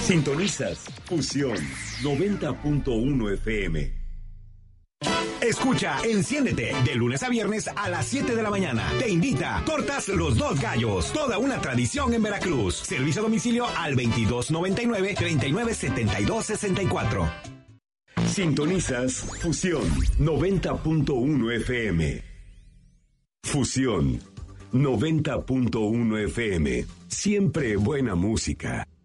Sintonizas Fusión 90.1 FM. Escucha Enciéndete de lunes a viernes a las 7 de la mañana. Te invita Tortas Los Dos Gallos, toda una tradición en Veracruz. Servicio a domicilio al 2299-397264. Sintonizas Fusión 90.1 FM. Fusión 90.1 FM. Siempre buena música.